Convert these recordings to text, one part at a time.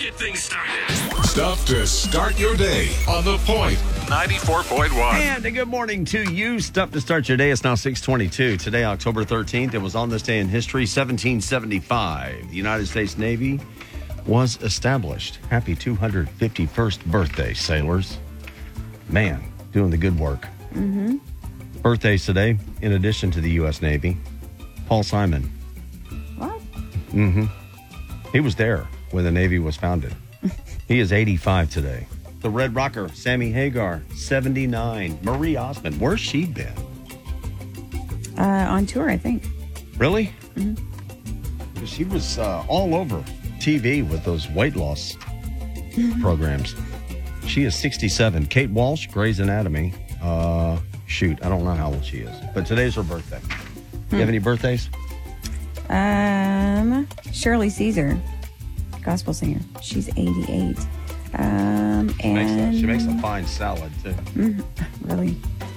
get things started. Stuff to start your day on The Point 94.1. And a good morning to you. Stuff to start your day. It's now 6:22. Today, October 13th. It was on this day in history, 1775. The United States Navy was established. Happy 251st birthday, sailors. Man, doing the good work. Mm-hmm. Birthdays today, in addition to the U.S. Navy, Paul Simon. What? Mm-hmm. He was there when the Navy was founded. He is 85 today. The Red Rocker, Sammy Hagar, 79. Marie Osmond, where's she been? On tour, I think. Really? Mm-hmm. She was all over TV with those weight loss programs. She is 67. Kate Walsh, Grey's Anatomy. Shoot, I don't know how old she is. But today's her birthday. You have any birthdays? Shirley Caesar, gospel singer. She's 88. She makes a fine salad, too. Really?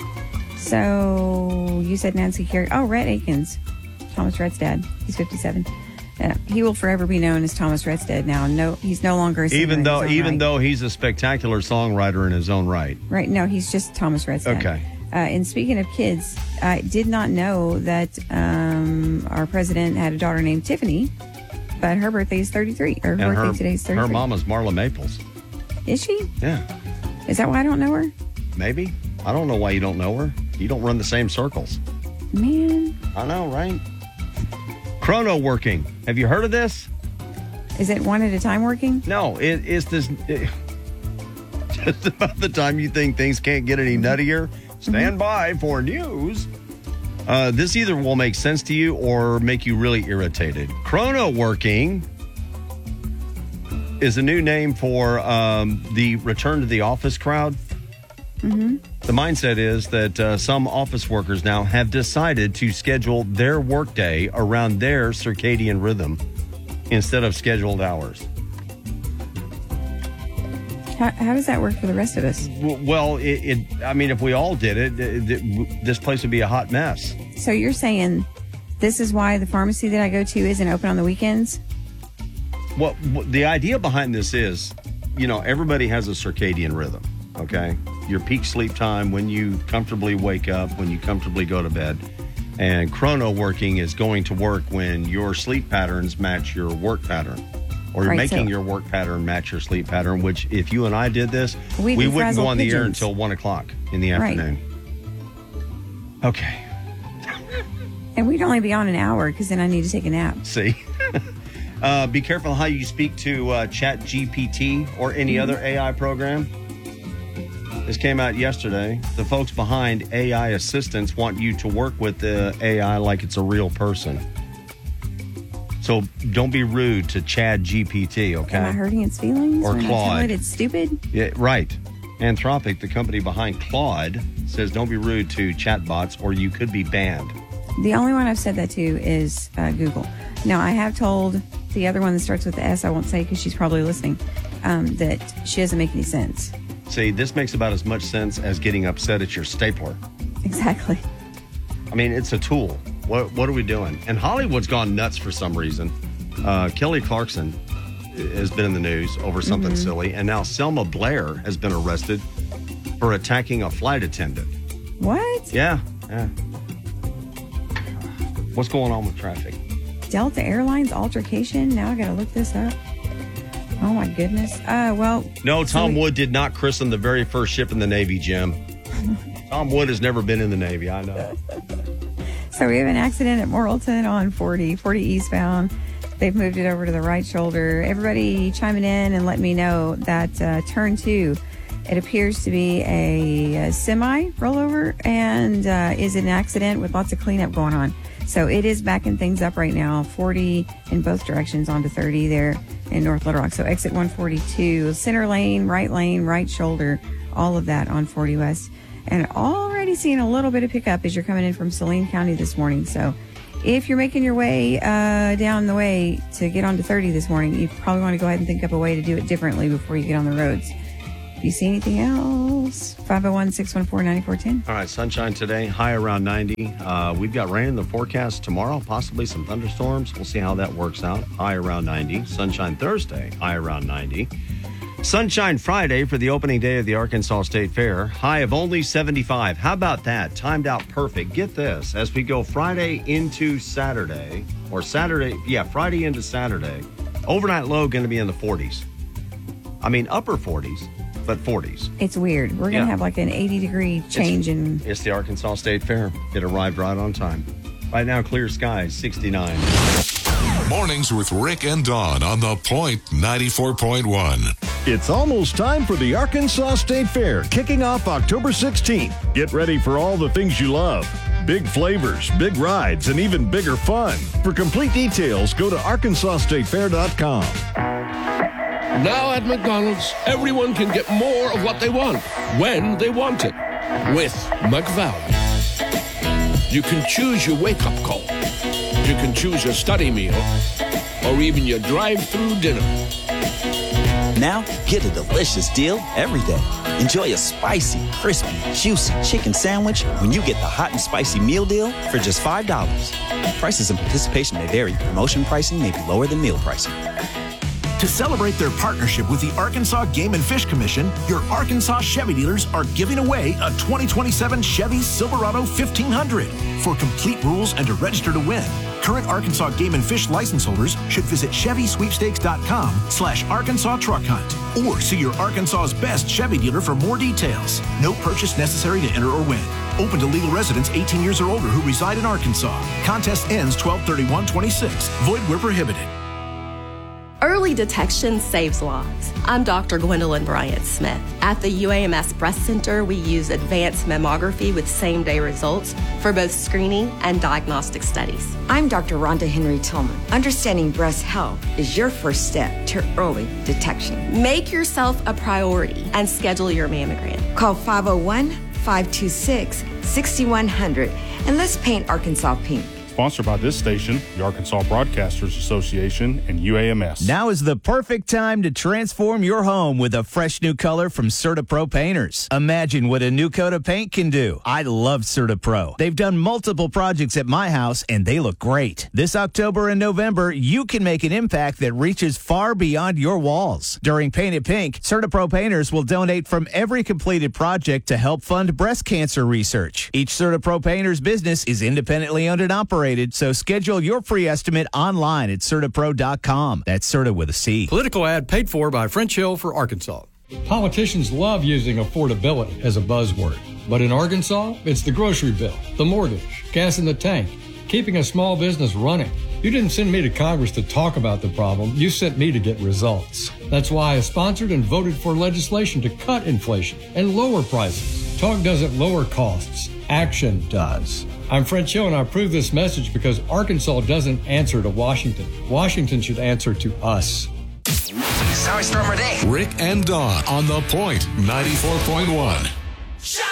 So, you said Nancy Kerrigan. Oh, Rhett Akins, Thomas Rhett's dad. He's 57. He will forever be known as Thomas Rhett's dad now. No, he's no longer a singer even though he's a spectacular songwriter in his own right. Right, no, he's just Thomas Rhett's dad. Okay. And speaking of kids, I did not know that our president had a daughter named Tiffany, but her birthday is 33. Her birthday today is 33. Her mama's Marla Maples. Is she? Yeah. Is that why I don't know her? Maybe. I don't know why you don't know her. You don't run the same circles. Man. I know, right? Chrono working. Have you heard of this? Is it one at a time working? No, it's this. Just about the time you think things can't get any nuttier, stand by for news. This either will make sense to you or make you really irritated. Chrono working is a new name for the return to the office crowd. Mm-hmm. The mindset is that some office workers now have decided to schedule their workday around their circadian rhythm instead of scheduled hours. How does that work for the rest of us? Well, if we all did it, this place would be a hot mess. So you're saying this is why the pharmacy that I go to isn't open on the weekends? Well, the idea behind this is, everybody has a circadian rhythm, okay? Your peak sleep time, when you comfortably wake up, when you comfortably go to bed. And chrono working is going to work when your sleep patterns match your work pattern. Or you're making your work pattern match your sleep pattern, which if you and I did this, we wouldn't go on the air until 1 o'clock in the afternoon. Right. Okay. And we'd only be on an hour because then I need to take a nap. See? Be careful how you speak to ChatGPT or any other AI program. This came out yesterday. The folks behind AI assistants want you to work with the AI like it's a real person. So don't be rude to ChatGPT, okay? Am I hurting its feelings? Or when Claude. I tell it it's stupid? Yeah, right. Anthropic, the company behind Claude, says don't be rude to chatbots or you could be banned. The only one I've said that to is Google. Now, I have told the other one that starts with the S, I won't say because she's probably listening, that she doesn't make any sense. See, this makes about as much sense as getting upset at your stapler. Exactly. I mean, it's a tool. What are we doing? And Hollywood's gone nuts for some reason. Kelly Clarkson has been in the news over something silly. And now Selma Blair has been arrested for attacking a flight attendant. What? Yeah. What's going on with traffic? Delta Airlines altercation? Now I got to look this up. Oh, my goodness. No, Tom Wood did not christen the very first ship in the Navy, Jim. Tom Wood has never been in the Navy, I know. So we have an accident at Morrilton on 40 eastbound. They've moved it over to the right shoulder. Everybody chiming in and let me know that turn 2, it appears to be a semi rollover and is an accident with lots of cleanup going on. So it is backing things up right now, 40 in both directions onto 30 there in North Little Rock. So exit 142, center lane, right shoulder, all of that on 40 West. And already seeing a little bit of pickup as you're coming in from Saline County this morning. So if you're making your way down the way to get onto 30 this morning, you probably want to go ahead and think up a way to do it differently before you get on the roads. If you see anything else, 501-614-9410. All right, sunshine today, high around 90. We've got rain in the forecast tomorrow, possibly some thunderstorms. We'll see how that works out. High around 90. Sunshine Thursday, high around 90. Sunshine Friday for the opening day of the Arkansas State Fair, high of only 75. How about that? Timed out perfect. Get this, as we go Friday into Saturday, or Friday into Saturday, overnight low going to be in the 40s. I mean, upper 40s, but 40s. It's weird. We're going to have like an 80-degree change in... It's the Arkansas State Fair. It arrived right on time. Right now, clear skies, 69. Mornings with Rick and Dawn on The Point 94.1. It's almost time for the Arkansas State Fair, kicking off October 16th. Get ready for all the things you love. Big flavors, big rides, and even bigger fun. For complete details, go to arkansasstatefair.com. Now at McDonald's, everyone can get more of what they want, when they want it, with McValue. You can choose your wake-up call. You can choose your study meal, or even your drive-through dinner. Now, get a delicious deal every day. Enjoy a spicy, crispy, juicy chicken sandwich when you get the hot and spicy meal deal for just $5. Prices and participation may vary. Promotion pricing may be lower than meal pricing. To celebrate their partnership with the Arkansas Game and Fish Commission, your Arkansas Chevy dealers are giving away a 2027 Chevy Silverado 1500. For complete rules and to register to win, current Arkansas Game and Fish license holders should visit ChevySweepstakes.com/Arkansas Truck Hunt or see your Arkansas's best Chevy dealer for more details. No purchase necessary to enter or win. Open to legal residents 18 years or older who reside in Arkansas. Contest ends 12/31/26. Void where prohibited. Early detection saves lives. I'm Dr. Gwendolyn Bryant-Smith. At the UAMS Breast Center, we use advanced mammography with same-day results for both screening and diagnostic studies. I'm Dr. Rhonda Henry Tillman. Understanding breast health is your first step to early detection. Make yourself a priority and schedule your mammogram. Call 501-526-6100 and let's paint Arkansas pink. Sponsored by this station, the Arkansas Broadcasters Association, and UAMS. Now is the perfect time to transform your home with a fresh new color from CertaPro Painters. Imagine what a new coat of paint can do. I love CertaPro. They've done multiple projects at my house, and they look great. This October and November, you can make an impact that reaches far beyond your walls. During Paint It Pink, CertaPro Painters will donate from every completed project to help fund breast cancer research. Each CertaPro Painters business is independently owned and operated, so schedule your free estimate online at CertaPro.com. That's Certa with a C. Political ad paid for by French Hill for Arkansas. Politicians love using affordability as a buzzword. But in Arkansas, it's the grocery bill, the mortgage, gas in the tank, keeping a small business running. You didn't send me to Congress to talk about the problem. You sent me to get results. That's why I sponsored and voted for legislation to cut inflation and lower prices. Talk doesn't lower costs. Action does. I'm French Hill, and I approve this message because Arkansas doesn't answer to Washington. Washington should answer to us. This is how I start my day. Rick and Dawn on The Point 94.1.